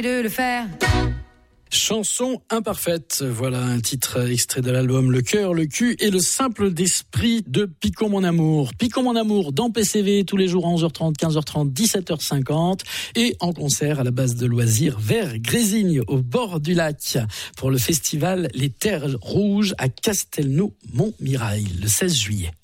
Le faire. Chanson imparfaite, voilà un titre extrait de l'album Le cœur, le cul et le simple d'esprit de Picon mon amour. Picon mon amour dans PCV tous les jours à 11h30, 15h30, 17h50 et en concert à la base de loisirs vers Grésigne au bord du lac pour le festival Les Terres Rouges à Castelnau-Montmirail le 16 juillet.